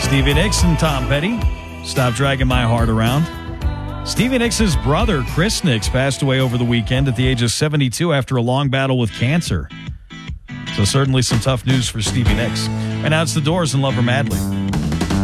Stevie Nicks and Tom Petty, Stop Dragging My Heart Around. Stevie Nicks' brother, Chris Nicks, passed away over the weekend at the age of 72 after a long battle with cancer. So certainly some tough news for Stevie Nicks. And now it's The Doors and Love Her Madly.